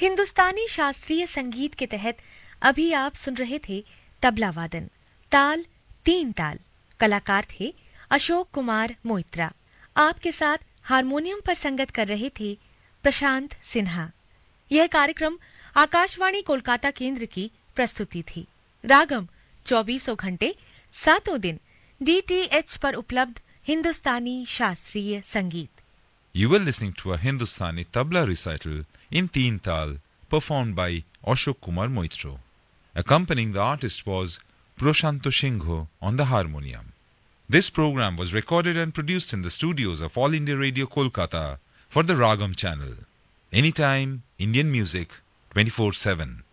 हिंदुस्तानी शास्त्रीय संगीत के तहत अभी आप सुन रहे थे तबला वादन, ताल 3 ताल। कलाकार थे अशोक कुमार मोइत्रा। आपके साथ हारमोनियम पर संगत कर रहे थे प्रशांत सिन्हा। यह कार्यक्रम आकाशवाणी कोलकाता केंद्र की प्रस्तुति थी। रागम 24 घंटे 7 दिन DTH पर उपलब्ध हिंदुस्तानी शास्त्रीय संगीत। You were listening to a Hindustani tabla recital in Teen Tal, performed by Ashok Kumar Moitro. Accompanying the artist was Proshanto Shingho on the harmonium. This program was recorded and produced in the studios of All India Radio Kolkata for the Ragam channel. Anytime, Indian music, 24/7.